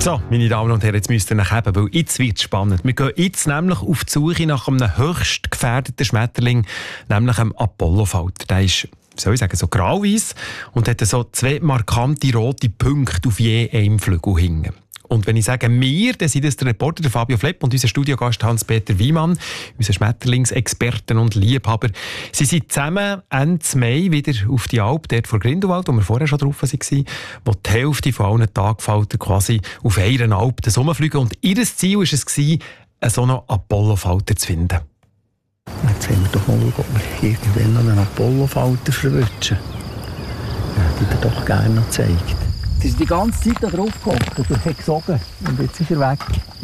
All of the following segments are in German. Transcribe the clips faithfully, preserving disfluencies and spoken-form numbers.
So, meine Damen und Herren, jetzt müsst ihr nachheben, weil jetzt wird es spannend. Wir gehen jetzt nämlich auf die Suche nach einem höchst gefährdeten Schmetterling, nämlich einem Apollofalter. Der ist, wie soll ich sagen, so grau-weiss und hat so zwei markante rote Punkte auf je einem Flügel hinten. Und wenn ich sage «wir», dann sind das der Reporter der Fabio Flepp und unser Studiogast Hans-Peter Wiemann, unser Schmetterlingsexperten und Liebhaber. Sie sind zusammen Ende Mai wieder auf die Alp, dort vor Grindelwald, wo wir vorher schon drauf waren, wo die Hälfte von allen Tagfaltern quasi auf einer Alp herumfliegen. Und ihr Ziel war es, einen so einen Apollofalter zu finden. Jetzt haben wir doch mal schauen, ob wir irgendwann noch einen Apollofalter verwünschen. Ja, die dir doch gerne noch zeigt. Sie ist die ganze Zeit da drauf gehockt und er hat gesogen. Und jetzt ist er weg.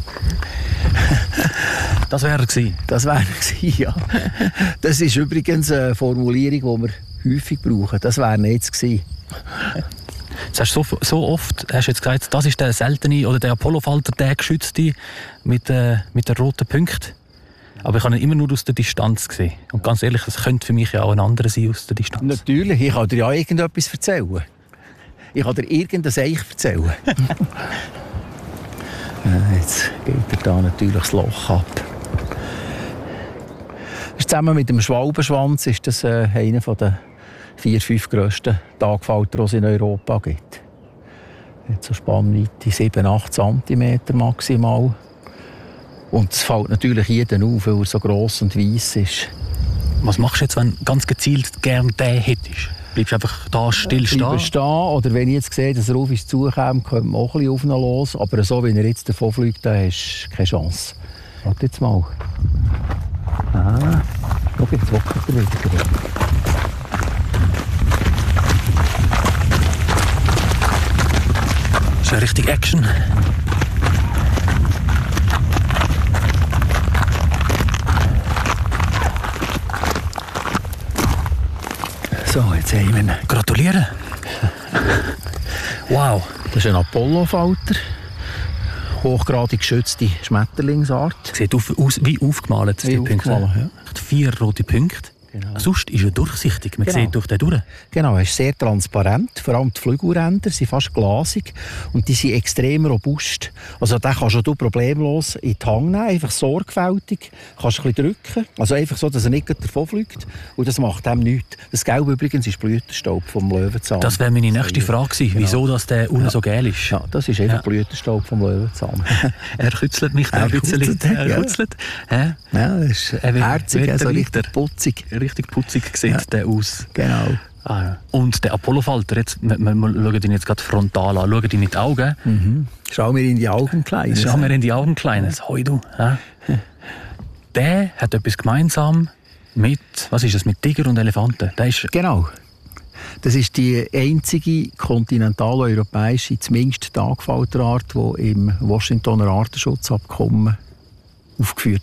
Das wäre er gewesen. Das wäre er gewesen, ja. Das ist übrigens eine Formulierung, die wir häufig brauchen. Das wäre nicht gewesen. Das hast du so, so oft hast du jetzt gesagt, das ist der seltene oder der Apollofalter, der geschützte mit, äh, mit den roten Punkten. Aber ich habe ihn immer nur aus der Distanz gesehen. Und ganz ehrlich, das könnte für mich ja auch ein anderer sein aus der Distanz. Natürlich, ich kann dir ja irgendetwas erzählen. Ich kann dir irgendein Eich erzählen. Jetzt geht er da natürlich das Loch ab. Zusammen mit dem Schwalbenschwanz ist das äh, einer der vier, fünf grössten Tagfalter, die es in Europa gibt. Er hat so Spannweite sieben, acht Zentimeter maximal. Und es fällt natürlich jeden auf, weil er so gross und weiss ist. Was machst du jetzt, wenn du ganz gezielt gerne den hättest? Bleibst du einfach da still stehen? Bleib stehen. Oder wenn ich jetzt sehe, dass er auf uns zukommt, könnte man auch ein bisschen auf ihn los. Aber so wie er jetzt davon fliegt, da hast du keine Chance. Warte jetzt mal. Ah, schau, jetzt wackelt er wieder. Das ist ja richtig Action. So, jetzt haben wir ihn. Gratulieren. Wow. Das ist ein Apollofalter. Hochgradig geschützte Schmetterlingsart. Sieht auf, aus wie aufgemalt. Wie aufgemalt, ja. Vier rote Punkte. Genau. Sonst ist er durchsichtig. Man genau. sieht durch den durch. Genau, er ist sehr transparent. Vor allem die Flügelränder sind fast glasig und die sind extrem robust. Also den kannst du problemlos in die Hand nehmen, einfach sorgfältig. Kannst ein bisschen drücken, also einfach so, dass er nicht davon fliegt. Und das macht dem nichts. Das Gelb übrigens ist Blütenstaub vom Löwenzahn. Das wäre meine nächste Frage gewesen, genau. Wieso das der unten ja. so gel ist. Ja, das ist einfach ja. Blütenstaub vom Löwenzahn. Er kützelt mich da ein bisschen. Er kützelt. Ja, ja das ist herzig, also richtig putzig. Richtig putzig sieht ja. der aus. Genau. Ah, ja. Und der Apollofalter, jetzt, wir, wir schauen ihn jetzt gerade frontal an, schauen ihn in die Augen. Mhm. Schau mir in die Augen, Kleines. Schau mir in die Augen, Kleines. Hoi du. Ja. Der hat etwas gemeinsam mit, was ist das, mit Tiger und Elefanten. Der ist genau. Das ist die einzige kontinentaleuropäische, zumindest Tagfalterart, die im Washingtoner Artenschutzabkommen aufgeführt